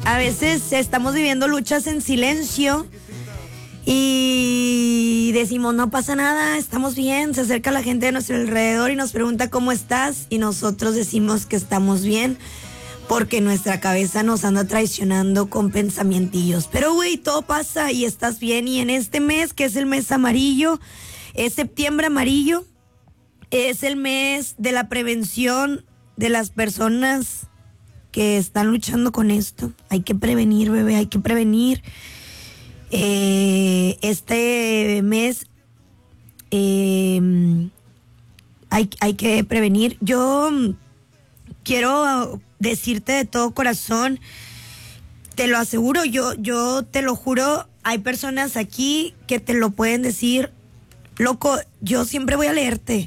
A veces estamos viviendo luchas en silencio y decimos, no pasa nada, estamos bien. Se acerca la gente de nuestro alrededor y nos pregunta cómo estás, y nosotros decimos que estamos bien porque nuestra cabeza nos anda traicionando con pensamientillos. Pero güey, todo pasa y estás bien. Y en este mes, que es el mes amarillo, es septiembre amarillo, es el mes de la prevención de las personas que están luchando con esto. Hay que prevenir, bebé, hay que prevenir. Este mes hay que prevenir. Yo quiero decirte de todo corazón, te lo aseguro, yo te lo juro, hay personas aquí que te lo pueden decir, loco, yo siempre voy a leerte.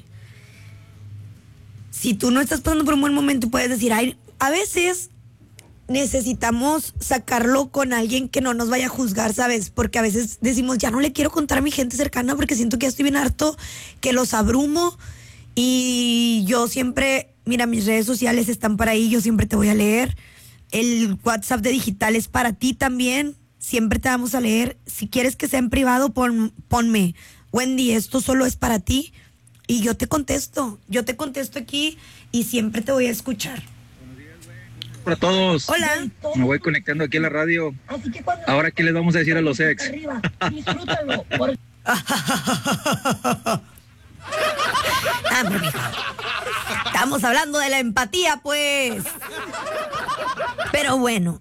Si tú no estás pasando por un buen momento, puedes decir, ay, a veces necesitamos sacarlo con alguien que no nos vaya a juzgar, ¿sabes? Porque a veces decimos, ya no le quiero contar a mi gente cercana porque siento que ya estoy bien harto, que los abrumo. Y yo siempre, mira, mis redes sociales están para ahí, yo siempre te voy a leer. El WhatsApp de Digital es para ti también, siempre te vamos a leer. Si quieres que sea en privado, ponme, Wendy, esto solo es para ti. Y yo te contesto aquí y siempre te voy a escuchar. Hola a todos. Hola. Me voy conectando aquí a la radio. Ahora, ¿qué les vamos a decir a los ex? Disfrútalo. Estamos hablando de la empatía, pues. Pero bueno,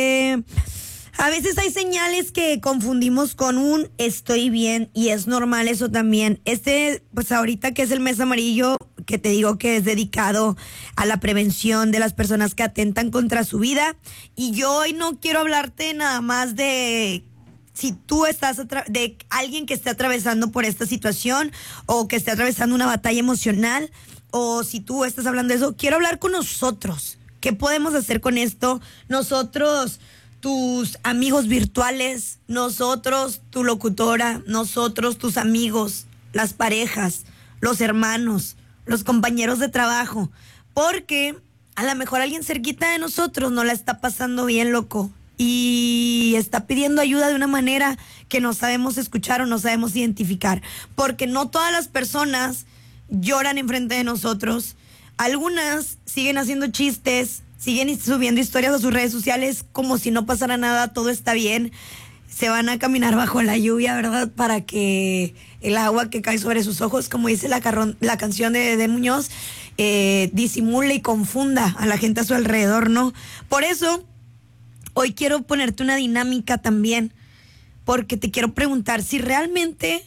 a veces hay señales que confundimos con un estoy bien, y es normal eso también. Pues ahorita que es el mes amarillo, que te digo que es dedicado a la prevención de las personas que atentan contra su vida. Y yo hoy no quiero hablarte nada más de si tú estás de alguien que esté atravesando por esta situación o que esté atravesando una batalla emocional, o si tú estás hablando de eso. Quiero hablar con nosotros. ¿Qué podemos hacer con esto? Nosotros, tus amigos virtuales, nosotros, tu locutora, nosotros, tus amigos, las parejas, los hermanos, los compañeros de trabajo. Porque a lo mejor alguien cerquita de nosotros no la está pasando bien, loco, y está pidiendo ayuda de una manera que no sabemos escuchar o no sabemos identificar. Porque no todas las personas lloran enfrente de nosotros. Algunas siguen haciendo chistes, siguen subiendo historias a sus redes sociales como si no pasara nada, todo está bien. Se van a caminar bajo la lluvia, ¿verdad? Para que el agua que cae sobre sus ojos, como dice la canción de Muñoz, disimule y confunda a la gente a su alrededor, ¿no? Por eso, hoy quiero ponerte una dinámica también, porque te quiero preguntar si realmente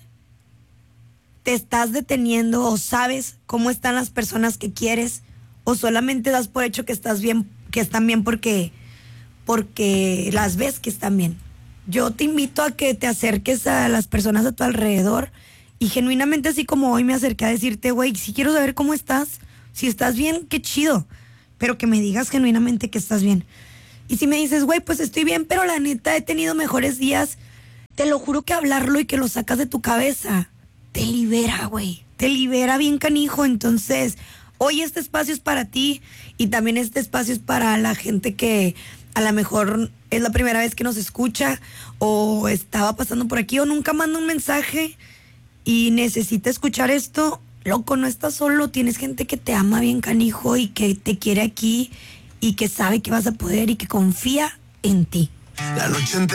te estás deteniendo o sabes cómo están las personas que quieres, o solamente das por hecho que estás bien, que están bien porque las ves que están bien. Yo te invito a que te acerques a las personas a tu alrededor y genuinamente, así como hoy me acerqué a decirte, güey, si quiero saber cómo estás, si estás bien, qué chido, pero que me digas genuinamente que estás bien. Y si me dices, güey, pues estoy bien, pero la neta he tenido mejores días, te lo juro que hablarlo y que lo sacas de tu cabeza te libera, güey, te libera bien canijo. Entonces, hoy este espacio es para ti, y también este espacio es para la gente que a lo mejor es la primera vez que nos escucha, o estaba pasando por aquí, o nunca manda un mensaje y necesita escuchar esto. Loco, no estás solo, tienes gente que te ama bien canijo y que te quiere aquí y que sabe que vas a poder y que confía en ti. La noche entera.